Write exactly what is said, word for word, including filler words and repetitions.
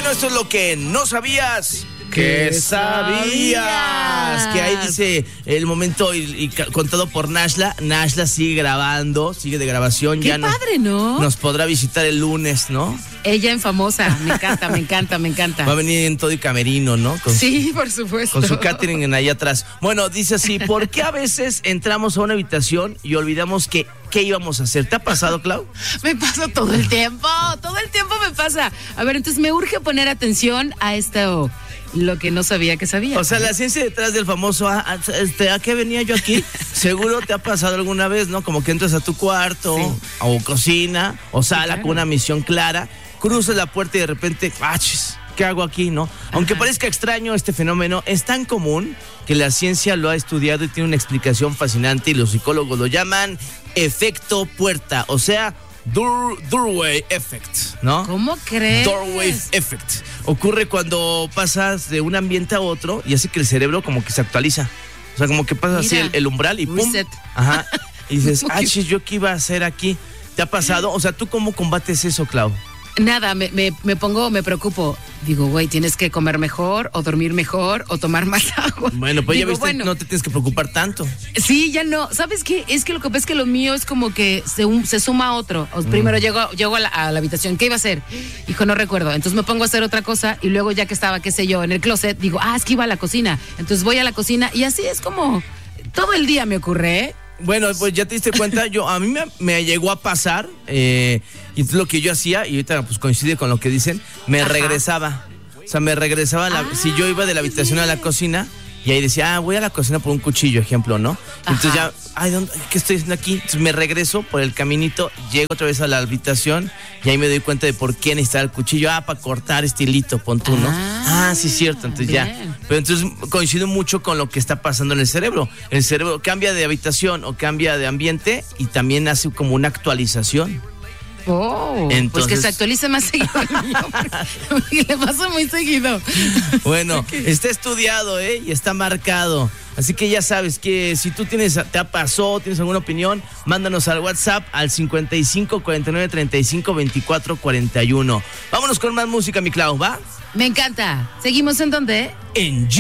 Bueno, esto es lo que no sabías. ¿Qué sabías? Que ahí dice el momento y, y contado por Nashla. Nashla sigue grabando, sigue de grabación. Qué ya padre, ¿no? Nos podrá visitar el lunes, ¿no? Ella en Famosa, me encanta, me encanta, me encanta. Va a venir en todo y camerino, ¿no? Con, sí, por supuesto. Con su catering en allá atrás. Bueno, dice así, ¿por qué a veces entramos a una habitación y olvidamos que qué íbamos a hacer? ¿Te ha pasado, Clau? Me pasa todo el tiempo, todo el tiempo me pasa. A ver, entonces me urge poner atención a esto, lo que no sabía que sabía. O sea, la ciencia detrás del famoso, ¿a, este, ¿a qué venía yo aquí? Seguro te ha pasado alguna vez, ¿no? Como que entras a tu cuarto, sí, o cocina, o sala, sí, claro, con una misión clara, cruzas la puerta y de repente, ¡achis! ¿Qué hago aquí, no? Aunque Ajá. parezca extraño, este fenómeno es tan común que la ciencia lo ha estudiado y tiene una explicación fascinante y los psicólogos lo llaman efecto puerta, o sea, door, doorway effect, ¿no? ¿Cómo crees? Doorway effect. Ocurre cuando pasas de un ambiente a otro y hace que el cerebro como que se actualiza. O sea, como que pasa así el, el umbral y ¡pum! Reset. Ajá. Y dices, ah, chis, ¿yo qué iba a hacer aquí? ¿Te ha pasado? O sea, ¿tú cómo combates eso, Clau? Nada, me, me, me pongo, me preocupo. Digo, güey, tienes que comer mejor, o dormir mejor, o tomar más agua. Bueno, pues Digo, ya viste, bueno, no te tienes que preocupar tanto. Sí, ya no. ¿Sabes qué? Es que lo que pasa es que lo mío es como que se, um, se suma a otro. O, mm. Primero llego, llego a, la, a la habitación. ¿Qué iba a hacer? Hijo, no recuerdo. Entonces me pongo a hacer otra cosa y luego ya que estaba, qué sé yo, en el closet, digo, ah, es que iba a la cocina. Entonces voy a la cocina y así es como todo el día me ocurre, ¿eh? Bueno, pues ya te diste cuenta, yo a mí me, me llegó a pasar, eh, y lo que yo hacía, y ahorita pues coincide con lo que dicen, me Ajá. regresaba. O sea, me regresaba, a la, ah, si yo iba de la habitación bien. a la cocina, y ahí decía, ah, voy a la cocina por un cuchillo, ejemplo, ¿no? Ajá. Entonces ya, ay, ¿dónde, ¿qué estoy haciendo aquí? Entonces me regreso por el caminito, llego otra vez a la habitación, y ahí me doy cuenta de por qué necesitaba el cuchillo. Ah, para cortar este hilito, pon tú, ¿no? Ah, ah sí, cierto, entonces bien. ya. Pero entonces coincido mucho con lo que está pasando en el cerebro. El cerebro cambia de habitación o cambia de ambiente y también hace como una actualización. Oh, entonces, pues que se actualice más seguido el mío, porque le pasa muy seguido. Bueno, está estudiado, ¿eh? Y está marcado. Así que ya sabes que si tú tienes, te ha pasado, tienes alguna opinión, mándanos al WhatsApp al cincuenta y cinco, cuarenta y nueve, treinta y cinco, veinticuatro, cuarenta y uno. Vámonos con más música, mi Clau, ¿va? Me encanta. ¿Seguimos en dónde? En